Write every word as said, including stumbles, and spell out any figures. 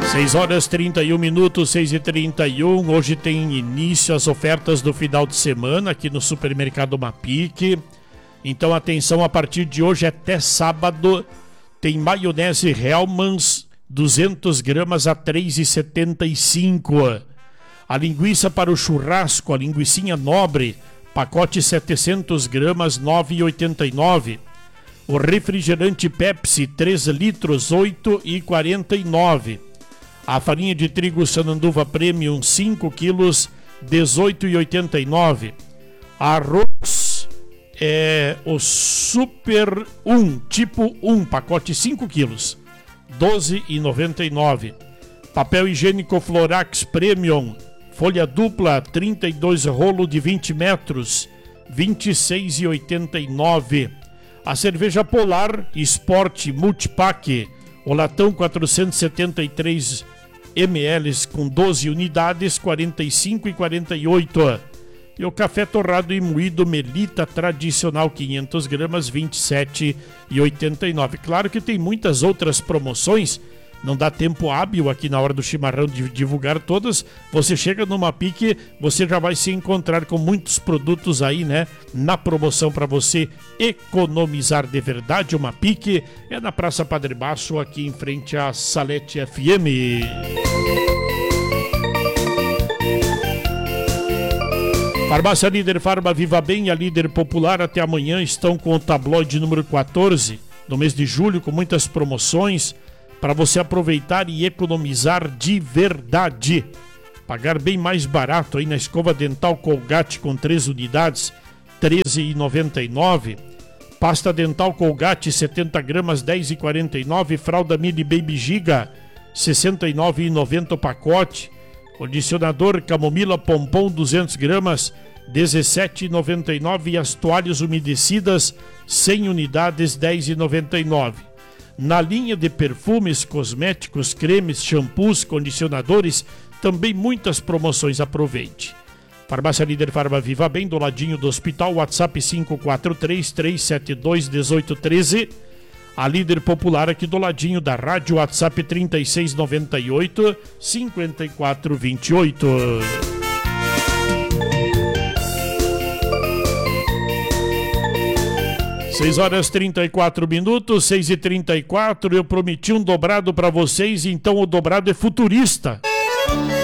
seis horas e trinta e um minutos, seis e trinta e um. Hoje tem início as ofertas do final de semana aqui no Supermercado Mapic. Então atenção, a partir de hoje até sábado tem maionese Hellmann's duzentas gramas a três reais e setenta e cinco centavos. A linguiça para o churrasco, a linguicinha nobre, pacote setecentas gramas, nove reais e oitenta e nove centavos. O refrigerante Pepsi, três litros, oito reais e quarenta e nove centavos. A farinha de trigo Sananduva Premium, cinco quilos, dezoito reais e oitenta e nove centavos. Arroz é o Super um, tipo um, pacote cinco quilos, doze reais e noventa e nove centavos. Papel higiênico Florax Premium, folha dupla, trinta e dois rolo de vinte metros, vinte e seis reais e oitenta e nove centavos. A cerveja Polar Sport Multipack, o latão quatrocentos e setenta e três mililitros com doze unidades, quarenta e cinco reais e quarenta e oito centavos. E o café torrado e moído Melita tradicional quinhentas gramas, vinte e sete reais e oitenta e nove centavos. Claro que tem muitas outras promoções, não dá tempo hábil aqui na hora do chimarrão de divulgar todas. Você chega no Mapic, você já vai se encontrar com muitos produtos aí, né? Na promoção para você economizar de verdade. O Mapic é na Praça Padre Baixo, aqui em frente à Salete F M. Farmácia Líder Farma Viva Bem, a líder popular, até amanhã estão com o tabloide número quatorze do mês de julho, com muitas promoções para você aproveitar e economizar de verdade. Pagar bem mais barato aí na escova dental Colgate com três unidades, treze reais e noventa e nove centavos. Pasta dental Colgate setenta gramas, dez reais e quarenta e nove centavos. Fralda Mini Baby Giga, sessenta e nove reais e noventa centavos o pacote. Condicionador Camomila Pompom duzentas gramas, dezessete reais e noventa e nove centavos. E as toalhas umedecidas, cem unidades, dez reais e noventa e nove centavos. Na linha de perfumes, cosméticos, cremes, shampoos, condicionadores, também muitas promoções, aproveite. Farmácia Líder Farma Viva Bem, do ladinho do hospital, WhatsApp cinco quatro três, três sete dois, um oito um três. A Líder Popular aqui do ladinho da rádio, WhatsApp trinta e seis noventa e oito, cinquenta e quatro vinte e oito. seis horas e trinta e quatro minutos, seis e trinta e quatro. Eu prometi um dobrado para vocês, então o dobrado é futurista.